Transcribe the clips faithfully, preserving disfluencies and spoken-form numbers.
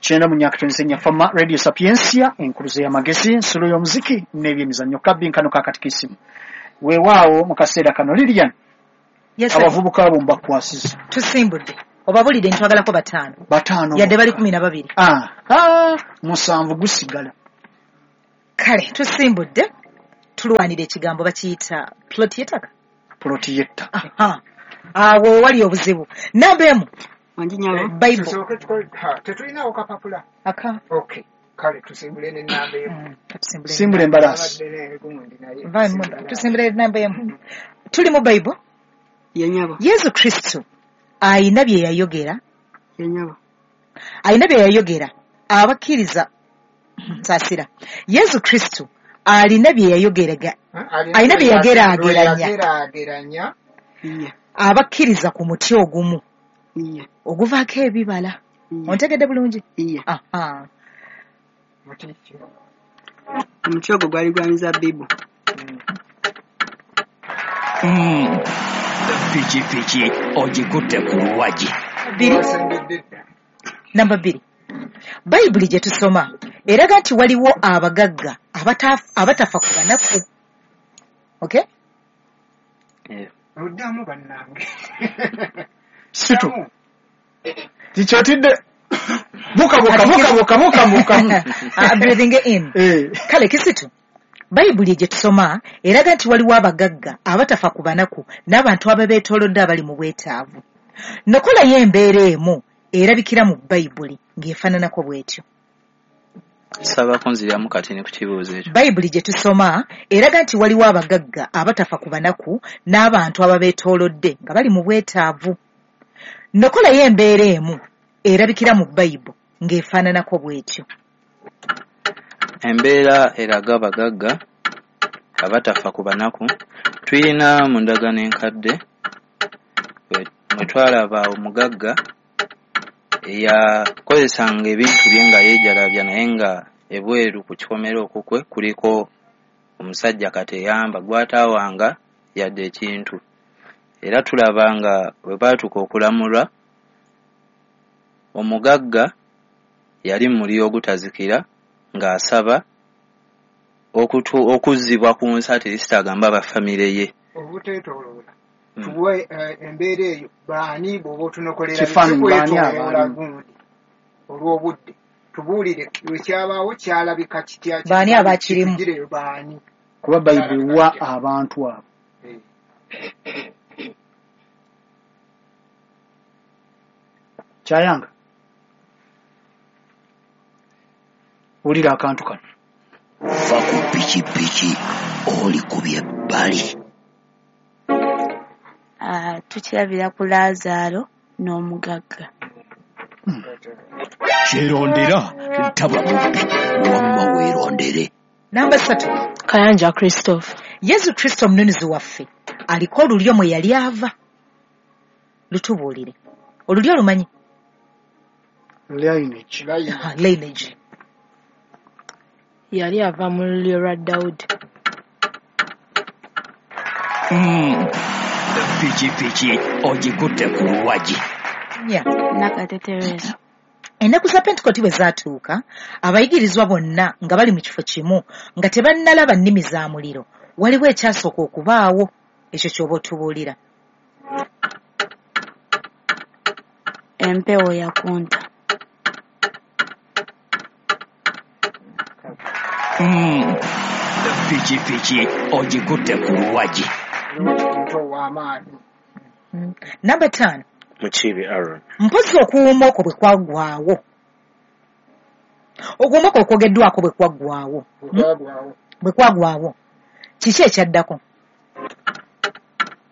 Chenda munyaka twenseenya fama Radio Sapiencia enkuluze ya magezi nsolo y'omuziki n'ebyemizannyo kabinkano kakatikisimu weewaawo mu kaseera kano Lilian. Yes, abavubuka abo mbakwasiza tusimbudde obabulidde ntwagalako bataano bataano yadde bali kumi na babiri. ah ah musanvu gusigala kale tusimbudde tulwanira ekigambo bakiyita plot yetaka plot yetta aha awo wali obuzibu namba emu wanjinyalo Bible tusoke tukole ha tetulina okapapula aka okay kale tusimbule ne namba emu tusimbule simbule embalasi vai munda tusimbule namba emu tuli mu Bible yenyabo Yesu Kristo ayina bye yayogera yenyabo ayina bye yayogera abakkiriza saasira Yesu Kristo alina bye yayogeraga ayina bye yageraageranya abakkiriza ku muti ogumu oguvaako ebibala ontegedde bulungi aha omuti ogwo gwali gwa mizabbibu piki piki ogikutte ku luwagi namba bbiri Bayibuli gye tusoma eraga nti waliwo abagagga abatafa ku banaku. Okay? Oddamu bannange. Situ. Tichotidde. Buka buka buka buka buka buka. I'm breathing in. Eh. Kale kisitu. Bayibuli gye tusoma eraga nti waliwo abagagga abatafa ku banaku n'abantu ababeetoolodde abali mu bwetaavu. Nokola y'embeera emu erabikira mu Bayibuli ng'efaananako bw'etyo. Saba kunziramu katini ku kibuuzo ekyo. Bayibuli gye tusoma eraga nti waliwo abagagga abatafa ku banaku n'abantu ababeetoolodde nga bali mu bwetaavu. Nokola y'embeera emu erabikira mu Bayibuli ng'efaananako bw'etyo. Embeera eraga abagagga abatafa ku banaku tuyina mu ndagaano enkadde mwe twalaba omugagga eyakozesanga ebintu bye nga yeejalabya naye nga ebweru ku kikomero okukwe kuliko omusajja kateyamba gwataawanga yadde ekintu era tulaba nga bwe baatuka okulamulwa omugagga yali muli ogutazikira ng'asaba okutu okuzzibwa ku nsati lisitagamba bafamire ye obuteetoloola tuwe embeera eyo baani bw'oba otunokolera kifaananyi olw'obudde tubuulire wekyabaawo kyalabika kitya baani abakirimu baani kuba Bayibuli wa abantu abo Chayanga ulira akantu kano va ku pikipiki oli ku byebbali. Uh, tukirabira ku Lazaalo n'omugagga. Kyerondera ntaba mubbi wamma weerondere. Namba ssatu Kayanja Christophe. Yesu Kristo omununuzi waffe aliko olulyo mwe yali ava. Lutubuulire olulyo lumanyi lineage lineage Yali ava mu lulyo lwa Dawudi. Pikipiki ogikutte ku luwagi. Yeah. Nakatetereza. Ennaku za Pentekote bwe zaatuuka abayigirizwa bonna nga bali mu kifo kimu nga tebannalaba nnimi za muliro waliwo ekyasooka okubaawo ekyo ky'oba otubuulira. Empewo yakunta. Pikipiki ogikutte ku luwagi. Namba ttaano Mukibi Aaron. Mpozi okuwuuma okwo bwe kwaggwaawo. Okuwuuma okwo okwogeddwako bwe kwaggwaawo. Bwe kwaggwaawo. Kiki ekyaddako?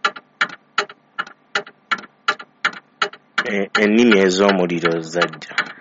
Ennimi ez'omuliro zajja.